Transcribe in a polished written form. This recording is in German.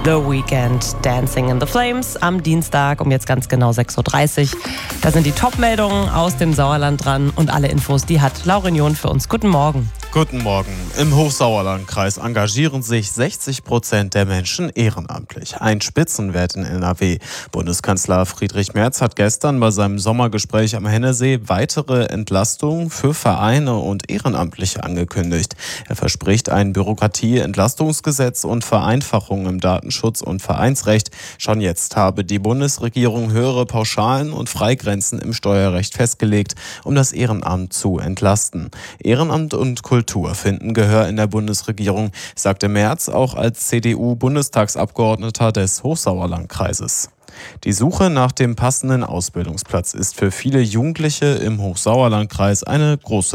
The Weeknd, Dancing in the Flames am Dienstag um jetzt ganz genau 6.30 Uhr. Da sind die Top-Meldungen aus dem Sauerland dran und alle Infos, die hat Lauren John für uns. Guten Morgen. Guten Morgen. Im Hochsauerlandkreis engagieren sich 60% der Menschen ehrenamtlich. Ein Spitzenwert in NRW. Bundeskanzler Friedrich Merz hat gestern bei seinem Sommergespräch am Hennesee weitere Entlastungen für Vereine und Ehrenamtliche angekündigt. Er verspricht ein Bürokratie-Entlastungsgesetz und Vereinfachung im Datenschutz- und Vereinsrecht. Schon jetzt habe die Bundesregierung höhere Pauschalen und Freigrenzen im Steuerrecht festgelegt, um das Ehrenamt zu entlasten. Ehrenamt und Kultur finden Gehör in der Bundesregierung, sagte Merz auch als CDU-Bundestagsabgeordneter des Hochsauerlandkreises. Die Suche nach dem passenden Ausbildungsplatz ist für viele Jugendliche im Hochsauerlandkreis eine große